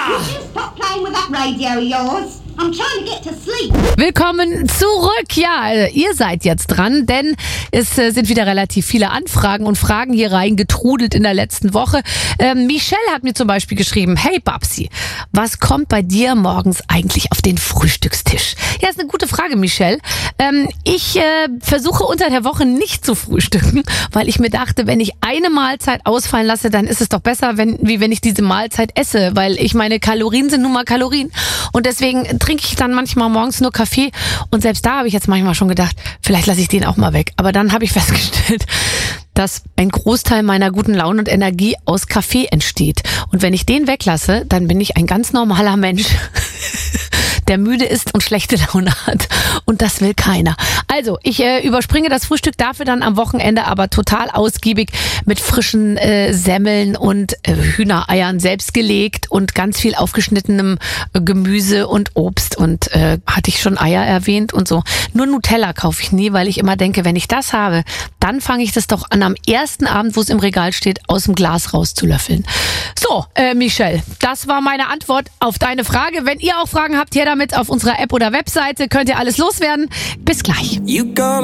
Stop playing with that radio of yours. I'm trying to get to sleep. Willkommen zurück. Ja, ihr seid jetzt dran, denn es sind wieder relativ viele Anfragen und Fragen hier reingetrudelt in der letzten Woche. Michelle hat mir zum Beispiel geschrieben, hey Babsi, was kommt bei dir morgens eigentlich auf den Frühstückstisch? Ja, ist eine gute Frage, Michelle. Ich versuche unter der Woche nicht zu frühstücken, weil ich mir dachte, wenn ich eine Mahlzeit ausfallen lasse, dann ist es doch besser, wie wenn ich diese Mahlzeit esse, weil ich meine, Kalorien sind nun mal Kalorien. Und deswegen trinke ich dann manchmal morgens nur Kaffee und selbst da habe ich jetzt manchmal schon gedacht, vielleicht lasse ich den auch mal weg. Aber dann habe ich festgestellt, dass ein Großteil meiner guten Laune und Energie aus Kaffee entsteht. Und wenn ich den weglasse, dann bin ich ein ganz normaler Mensch, der müde ist und schlechte Laune hat. Und das will keiner. Also, ich überspringe das Frühstück dafür dann am Wochenende aber total ausgiebig mit frischen Semmeln und Hühnereiern selbst gelegt und ganz viel aufgeschnittenem Gemüse und Obst. Und hatte ich schon Eier erwähnt und so. Nur Nutella kaufe ich nie, weil ich immer denke, wenn ich das habe, dann fange ich das doch an, am ersten Abend, wo es im Regal steht, aus dem Glas rauszulöffeln. So, Michelle, das war meine Antwort auf deine Frage. Wenn ihr auch Fragen habt, her damit auf unserer App oder Webseite, könnt ihr alles loswerden. Bis gleich.